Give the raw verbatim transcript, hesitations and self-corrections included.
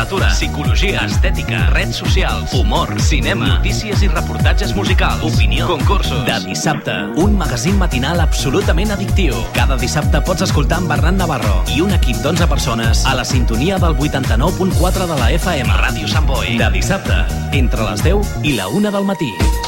literatura, psicologia, estètica, redes socials, humor, cinema, notícies i reportatges musicals, opinió, concursos. De Dissabte, un magazín matinal absolutament addictiu. Cada dissabte pots escoltar en Bernat Navarro i un equip d'onze persones a la sintonia del vuitanta-nou punt quatre de la F M. Ràdio Sant Boi. De dissabte, entre les deu i la una del matí.